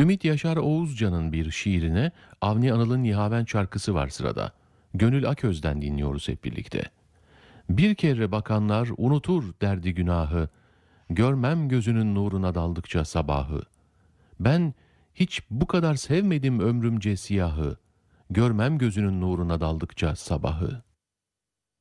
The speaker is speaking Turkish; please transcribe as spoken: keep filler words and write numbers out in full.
Ümit Yaşar Oğuzcan'ın bir şiirine Avni Anıl'ın Nihaven şarkısı var sırada. Gönül Aköz'den dinliyoruz hep birlikte. Bir kere bakanlar unutur derdi günahı, görmem gözünün nuruna daldıkça sabahı. Ben hiç bu kadar sevmedim ömrümce siyahı, görmem gözünün nuruna daldıkça sabahı.